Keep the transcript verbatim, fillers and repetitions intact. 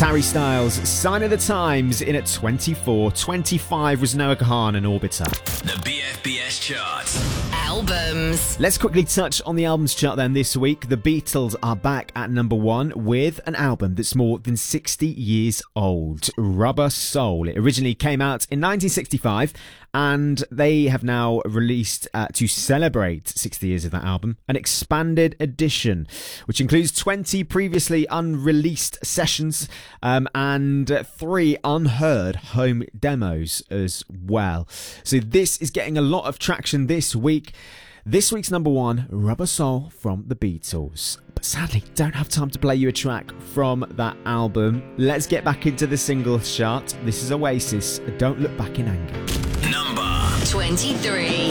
Harry Styles, Sign of the Times, in at twenty-four. twenty-five was Noah Kahan and Orbiter. The B F B S chart. Albums. Let's quickly touch on the albums chart then this week. The Beatles are back at number one with an album that's more than sixty years old, Rubber Soul. It originally came out in nineteen sixty-five, and they have now released, uh, to celebrate sixty years of that album, an expanded edition, which includes twenty previously unreleased sessions um, and three unheard home demos as well. So this is getting a lot of traction this week. This week's number one, Rubber Soul from the Beatles. But sadly, don't have time to play you a track from that album. Let's get back into the singles chart. This is Oasis, Don't Look Back in Anger. Number twenty-three.